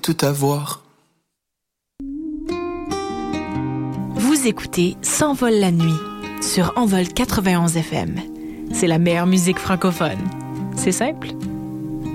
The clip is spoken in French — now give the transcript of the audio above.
tout avoir. Vous écoutez S'envole la nuit sur Envol 91 FM. C'est la meilleure musique francophone. C'est simple.